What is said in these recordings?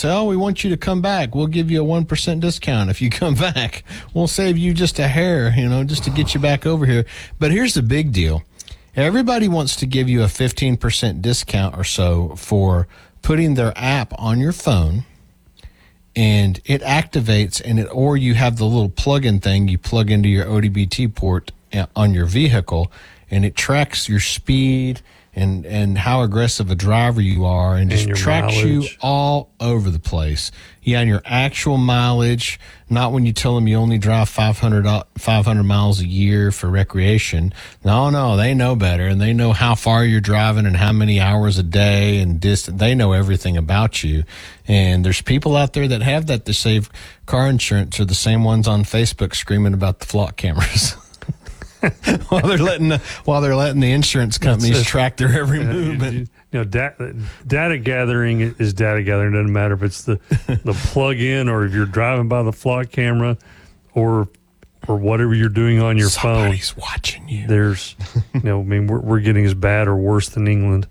say, oh, we want you to come back. We'll give you a 1% discount if you come back. We'll save you just a hair, just to get you back over here. But here's the big deal. Everybody wants to give you a 15% discount or so for putting their app on your phone, and it activates, or you have the little plug-in thing you plug into your ODBT port on your vehicle, and it tracks your speed and how aggressive a driver you are, and just tracks you all over the place. Yeah, and your actual mileage, not when you tell them you only drive 500 miles a year for recreation. No, they know better, and they know how far you're driving and how many hours a day and distance. They know everything about you. And there's people out there that have that to save car insurance are the same ones on Facebook screaming about the flock cameras. while they're letting the insurance companies track their every movement. Data gathering is data gathering. It doesn't matter if it's the plug-in or if you're driving by the flock camera or whatever you're doing on your phone. Somebody's watching you. There's, we're getting as bad or worse than England.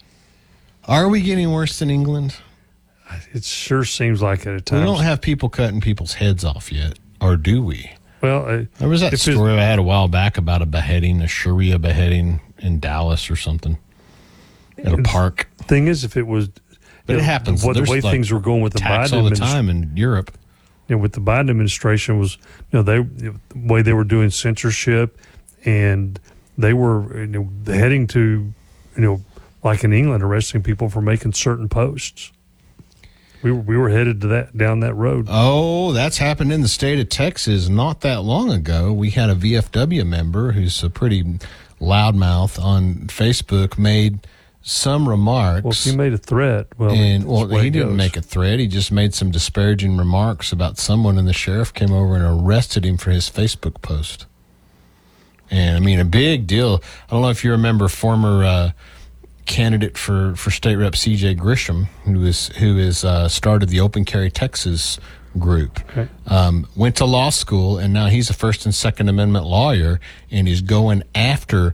Are we getting worse than England? It sure seems like it at times. We don't have people cutting people's heads off yet, or do we? Well, there was that story I had a while back about a Sharia beheading in Dallas or something at a park. Thing is, if it was, but it happens. The way things were going with the Biden all the time in Europe. With the Biden administration was, the way they were doing censorship, and they were heading to, like in England, arresting people for making certain posts. We were headed to down that road. Oh, that's happened in the state of Texas not that long ago. We had a VFW member who's a pretty loudmouth on Facebook made some remarks. Well, if he made a threat, he didn't make a threat. He just made some disparaging remarks about someone, and the sheriff came over and arrested him for his Facebook post. And a big deal. I don't know if you remember former candidate for state rep C.J. Grisham, who is started the Open Carry Texas group. Okay. Went to law school, and now he's a First and Second Amendment lawyer, and is going after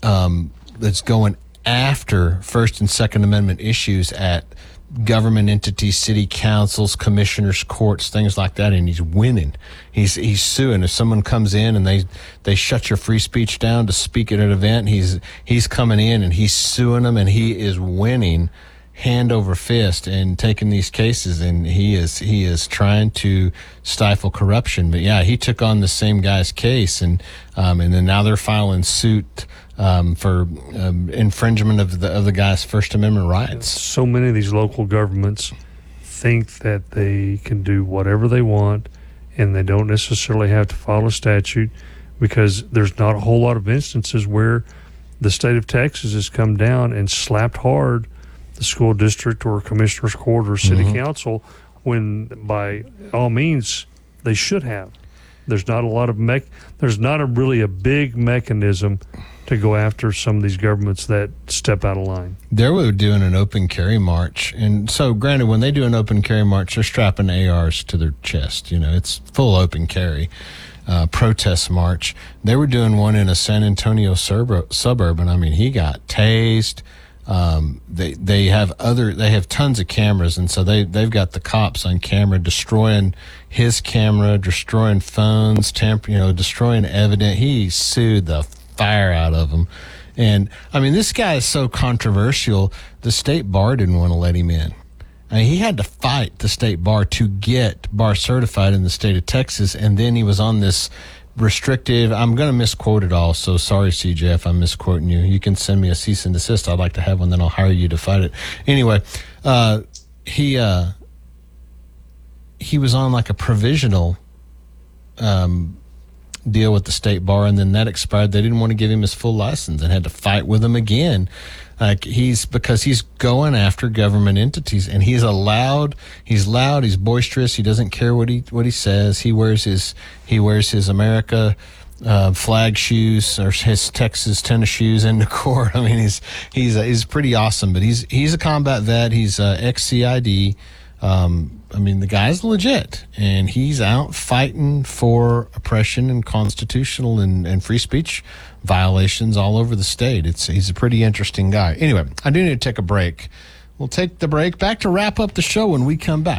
First and Second Amendment issues at government entities, city councils, commissioners, courts, things like that, and he's winning. He's suing. If someone comes in and they shut your free speech down to speak at an event, he's coming in and he's suing them, and he is winning hand over fist and taking these cases, and he is trying to stifle corruption. But yeah, he took on the same guy's case, and then now they're filing suit for infringement of the guy's First Amendment rights. So many of these local governments think that they can do whatever they want, and they don't necessarily have to follow statute, because there's not a whole lot of instances where the state of Texas has come down and slapped hard the school district or commissioner's court or city council, when by all means they should have. There's not a lot of there's not really a big mechanism to go after some of these governments that step out of line. They were doing an open carry march, and so granted, when they do an open carry march, they're strapping ARs to their chest. It's full open carry. Protest march. They were doing one in a San Antonio suburb, and he got tased. They have tons of cameras, and so they've got the cops on camera destroying his camera, destroying phones, destroying evidence. He sued the fire out of them. And this guy is so controversial, the state bar didn't want to let him in. He had to fight the state bar to get bar certified in the state of Texas, and then he was on this restrictive, I'm going to misquote it all, so sorry, CJ, if I'm misquoting you. You can send me a cease and desist. I'd like to have one, then I'll hire you to fight it. Anyway, he was on like a provisional deal with the state bar, and then that expired. They didn't want to give him his full license and had to fight with him again. Because he's going after government entities, and he's loud, he's boisterous, he doesn't care what he says. He wears his America flag shoes or his Texas tennis shoes into court. He's pretty awesome, but he's a combat vet. He's ex-CID. The guy's legit, and he's out fighting for oppression and constitutional and free speech violations all over the state. He's a pretty interesting guy. Anyway, I do need to take a break. We'll take the break back to wrap up the show when we come back.